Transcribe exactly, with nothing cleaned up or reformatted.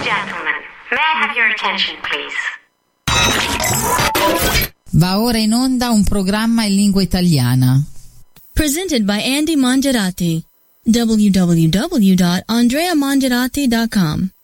gentlemen, may I have your attention, please? Va ora in onda un programma in lingua italiana. Presented by Andy Mongerati. w w w dot andrea mongerati dot com